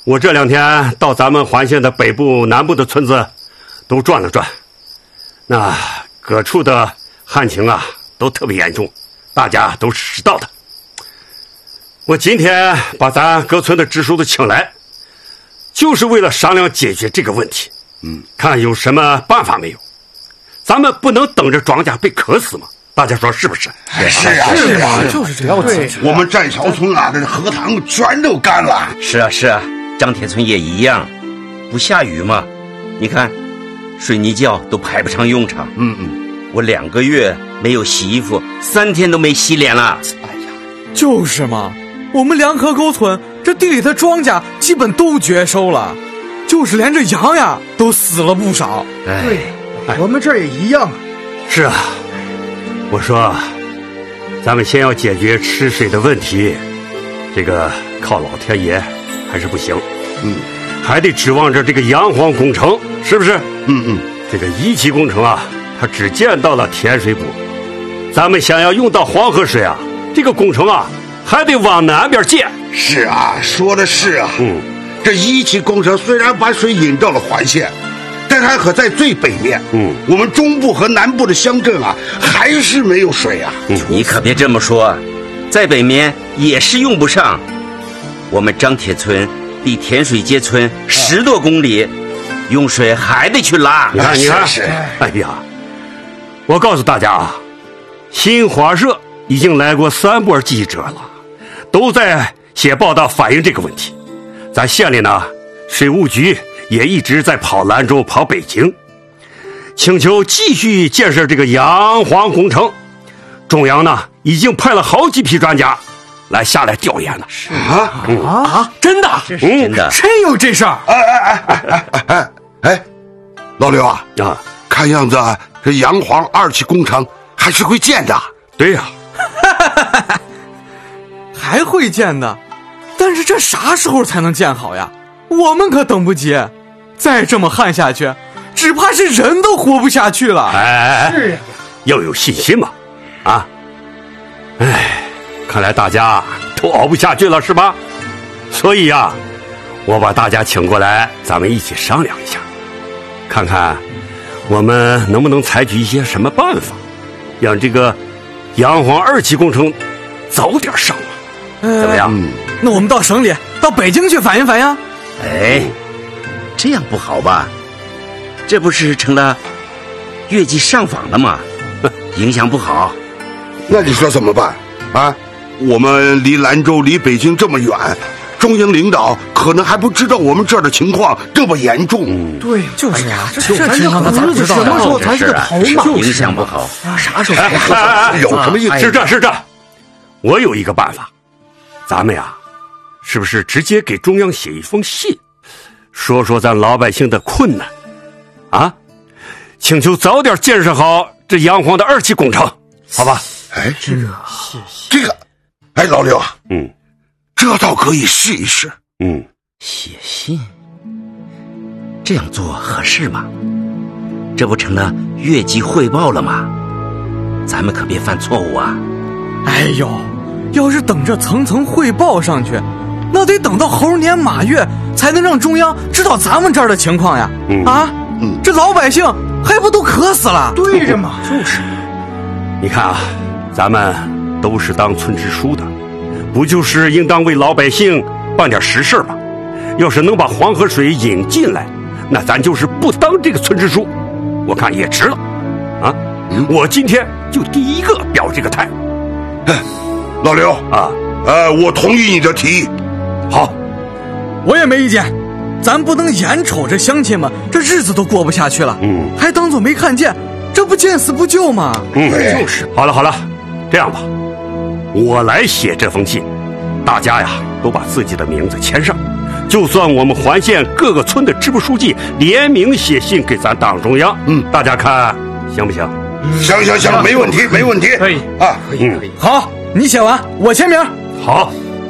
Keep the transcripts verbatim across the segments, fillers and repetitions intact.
我这两天到咱们环县的北部、南部的村子都转了转，那各处的旱情啊都特别严重，大家都知道的。我今天把咱各村的支书都请来，就是为了商量解决这个问题。嗯，看有什么办法没有？咱们不能等着庄稼被渴死嘛？大家说是不是？ 是啊，是啊， 就是这样。对， 我们寨桥村啊，这荷塘全都干了。 是啊，是啊，张铁村也一样，不下雨嘛，你看，水泥窖都派不上用场。 嗯嗯， 我两个月没有洗衣服，三天都没洗脸了。 哎呀，就是嘛，我们两河沟村这地里的庄稼基本都绝收了，就是连这羊呀都死了不少。 对，我们这儿也一样啊。 是啊，我说，咱们先要解决吃水的问题，这个靠老天爷还是不行。 嗯， 还得指望着这个洋黄工程，是不是？ 嗯嗯， 这个一期工程啊，它只见到了甜水部，咱们想要用到黄河水啊，这个工程啊还得往南边建。 是啊，说的是啊。 嗯， 这一期工程虽然把水引到了环县，但它可在最北面。 嗯， 我们中部和南部的乡镇啊，还是没有水啊。 嗯，你可别这么说，在北面也是用不上。我们张铁村离甜水街村十多公里，用水还得去拉。 你看，你看， 是是哎呀，我告诉大家啊，新华社已经来过三波记者了，都在写报道反映这个问题。咱县里呢，水务局也一直在跑兰州、跑北京，请求继续建设这个洋黄工程。中央呢，已经派了好几批专家来下来调研了。 是啊、 嗯、 啊，真的？ 这是真的？ 真有这事儿？ 哎哎哎哎哎哎哎哎，老刘啊啊， 看样子这洋黄二期工程还是会建的。 对呀、 啊，还会建的，但是这啥时候才能建好呀？我们可等不及，再这么旱下去，只怕是人都活不下去了。 哎哎哎， 是呀， 要有信心嘛，啊！哎，看来大家都熬不下去了，是吧？所以呀、啊，我把大家请过来，咱们一起商量一下，看看我们能不能采取一些什么办法，让这个洋黄二期工程早点上马， 呃、 怎么样？ 嗯， 那我们到省里、到北京去反映反映。 哎，这样不好吧？这不是成了越级上访了吗？影响不好。 那你说怎么办啊？我们离兰州、离北京这么远，中央领导可能还不知道我们这儿的情况这么严重。 嗯， 对， 就是呀，这这情况他咋知道什么时候呢？ 才是个头嘛？ 影响不好。 啥时候才哎哎哎有什么意思？ 是这是这，我有一个办法，咱们呀，是不是直接给中央写一封信，说说咱老百姓的困难，啊，请求早点建设好这洋黄的二期工程，好吧？ 哎， 这个这个，哎，老刘啊， 嗯， 这倒可以试一试。 嗯， 写信，这样做合适吗？这不成了越级汇报了吗？咱们可别犯错误啊！ 哎呦，要是等着层层汇报上去，那得等到猴年马月才能让中央知道咱们这儿的情况呀！ 嗯、 啊， 嗯， 这老百姓还不都渴死了？ 对着嘛，就是。 你看啊，咱们都是当村支书的，不就是应当为老百姓办点实事吗？要是能把黄河水引进来，那咱就是不当这个村支书，我看也值了，啊！嗯、我今天就第一个表这个态。 老刘啊， 呃，我同意你的提议。 好， 我也没意见。咱不能眼瞅着乡亲们这日子都过不下去了， 嗯， 还当作没看见，这不见死不救吗？ 嗯， 就是。好了好了，这样吧，我来写这封信，大家呀都把自己的名字签上，就算我们环县各个村的支部书记联名写信给咱党中央，嗯，大家看行不行？ 行行行，没问题没问题， 可以啊， 可以可以。 好，你写完我签名。 好。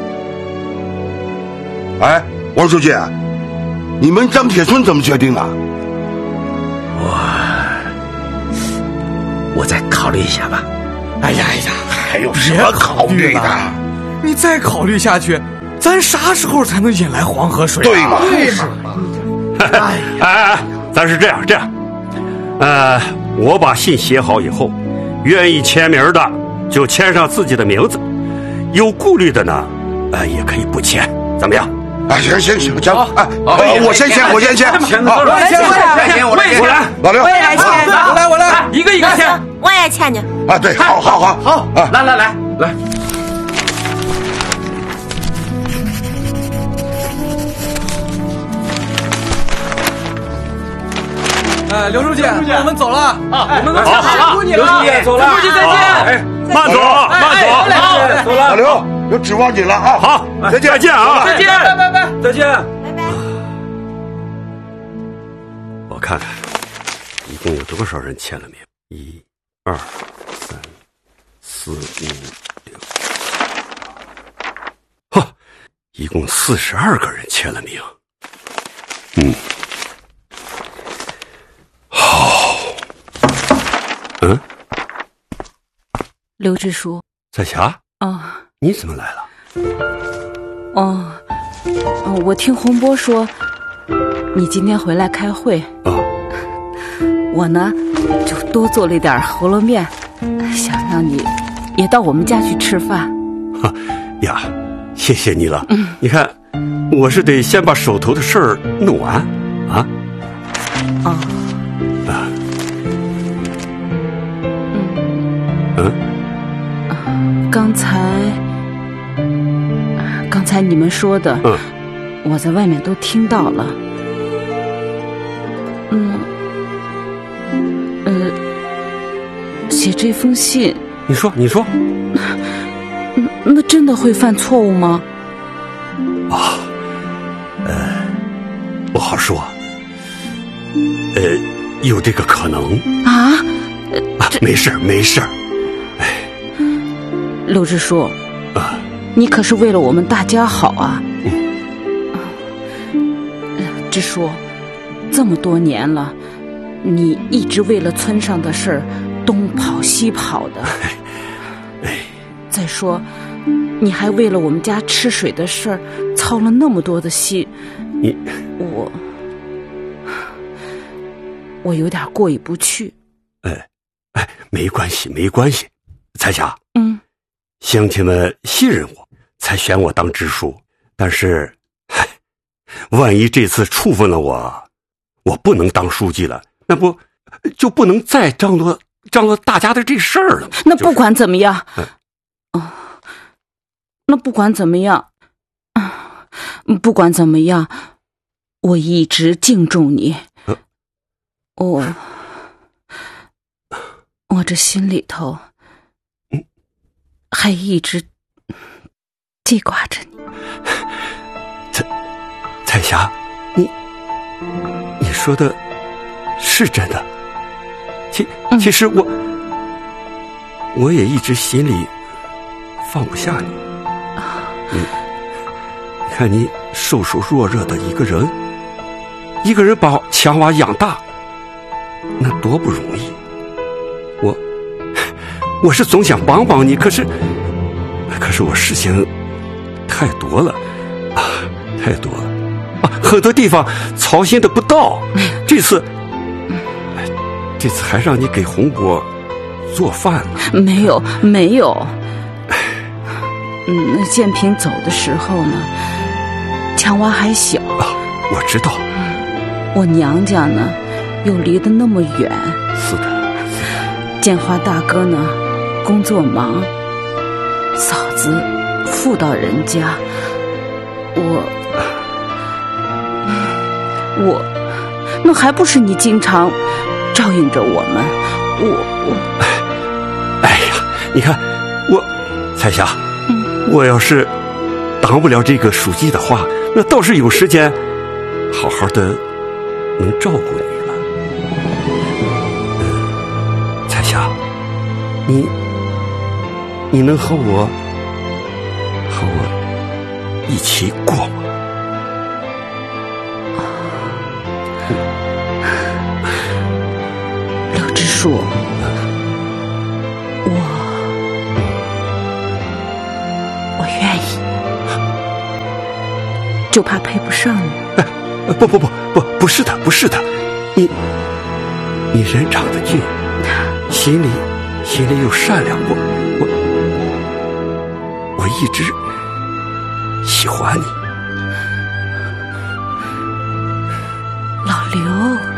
哎，王书记，你们张铁村怎么决定啊？ 我我再考虑一下吧。 哎呀哎呀， 还有什么考虑的？ 你再考虑下去， 咱啥时候才能引来黄河水、啊？ 对嘛？ 对嘛？ 哎哎，咱是这样这样，呃，我把信写好以后，愿意签名的就签上自己的名字，有顾虑的呢，呃，也可以不签，怎么样？ 啊，行行行行，哎，我先签，我先签， 签字啊， 我来签，我来签，我来签， 老刘， 我也来签， 我来我来， 一个一个签。 我也签去。 啊，对，好好好好啊， 来来来来， 哎，刘书记，我们走了啊，我们都好好了， 刘书记走了，刘书记再见。 哎，慢走慢走， 好，走了， 老刘，有指望你了啊， 好，再见再见啊， 再见，拜拜拜，再见。 拜拜。 我看看，一共有多少人签了名？一、二、三、四、五、六，哈，一共四十二个人签了名。嗯，好，嗯， 刘支书。 彩霞， 哦你怎么来了？ 哦，哦我听洪波说，你今天回来开会。 啊， 我呢，就多做了一点饸饹面，想让你也到我们家去吃饭。 哈呀，谢谢你了。嗯，你看，我是得先把手头的事儿弄完啊。 哦， 啊， 嗯嗯， 刚才，刚才你们说的， 嗯， 我在外面都听到了。嗯，呃，写这封信， 你说，你说， 嗯那真的会犯错误吗？ 啊，呃，不好说，呃，有这个可能啊， 啊，没事没事，哎， 刘支书， 啊， 你可是为了我们大家好啊。嗯，支书，这么多年了，你一直为了村上的事儿东跑西跑的。 哎， 再说，你还为了我们家吃水的事儿操了那么多的心， 你我我有点过意不去。 哎哎，没关系没关系，彩霞， 嗯， 乡亲们信任我，才选我当支书。但是，嗨，万一这次处分了我，我不能当书记了，那不就不能再张罗张罗大家的这事儿了吗？ 那不管怎么样， 就是哦，那不管怎么样，啊，不管怎么样，我一直敬重你。 呃我我这心里头， 嗯， 还一直记挂着你。 彩彩霞，你你说的是真的。其其实我、嗯、我也一直心里放不下你。你你看你瘦瘦弱弱的一个人，一个人把强娃养大，那多不容易。我我是总想帮帮你，可是可是我事情太多了啊，太多了啊，很多地方操心的不到。这次这次还让你给洪波做饭呢。 没有没有，嗯，那建平走的时候呢，强娃还小啊，我知道。 我娘家呢又离得那么远， 是的。 建华大哥呢工作忙，嫂子妇到人家，我我那还不是你经常照应着我们。我我哎呀，你看我彩霞，嗯，我要是当不了这个书记的话，那倒是有时间好好的能照顾你了。呃，彩霞，你你能和我和我一起过吗？ 刘支书，我我愿意。 就怕配不上你。 哎，不不不不，不是的，不是的，你你人长得俊，心里心里又善良，我我我一直喜欢你。 老刘。